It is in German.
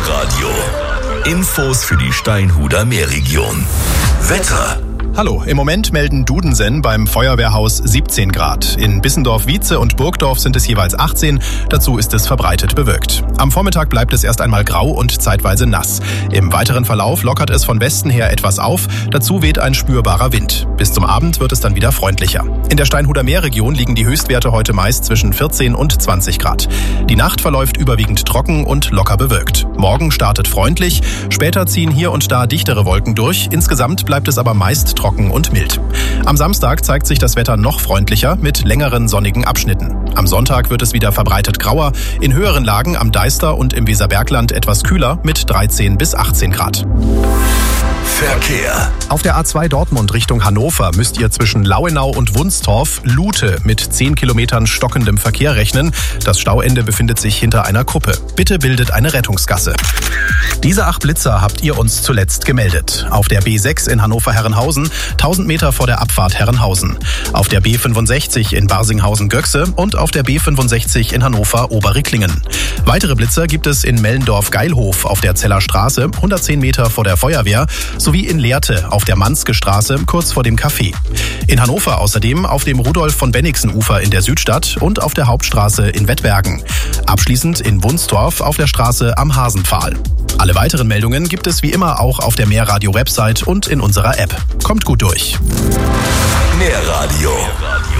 Meerradio. Infos für die Steinhuder Meerregion. Wetter. Hallo, im Moment melden Dudensen beim Feuerwehrhaus 17 Grad. In Bissendorf-Wietze und Burgdorf sind es jeweils 18, dazu ist es verbreitet bewölkt. Am Vormittag bleibt es erst einmal grau und zeitweise nass. Im weiteren Verlauf lockert es von Westen her etwas auf, dazu weht ein spürbarer Wind. Bis zum Abend wird es dann wieder freundlicher. In der Steinhuder Meerregion liegen die Höchstwerte heute meist zwischen 14 und 20 Grad. Die Nacht verläuft überwiegend trocken und locker bewölkt. Morgen startet freundlich, später ziehen hier und da dichtere Wolken durch, insgesamt bleibt es aber meist trocken und mild. Am Samstag zeigt sich das Wetter noch freundlicher mit längeren sonnigen Abschnitten. Am Sonntag wird es wieder verbreitet grauer, in höheren Lagen am Deister und im Weserbergland etwas kühler mit 13 bis 18 Grad. Verkehr. Auf der A2 Dortmund Richtung Hannover müsst ihr zwischen Lauenau und Wunstorf Lute mit 10 Kilometern stockendem Verkehr rechnen. Das Stauende befindet sich hinter einer Kuppe. Bitte bildet eine Rettungsgasse. Diese 8 Blitzer habt ihr uns zuletzt gemeldet. Auf der B6 in Hannover-Herrenhausen, 1000 Meter vor der Abfahrt Herrenhausen. Auf der B65 in Barsinghausen-Göxe und auf der B65 in Hannover-Oberricklingen. Weitere Blitzer gibt es in Mellendorf-Geilhof auf der Zeller Straße, 110 Meter vor der Feuerwehr, sowie in Lehrte auf der Manske Straße kurz vor dem Café. In Hannover außerdem auf dem Rudolf-von-Bennigsen-Ufer in der Südstadt und auf der Hauptstraße in Wettbergen. Abschließend in Wunstorf auf der Straße am Hasenpfahl. Alle weiteren Meldungen gibt es wie immer auch auf der Meerradio-Website und in unserer App. Kommt gut durch. Meerradio.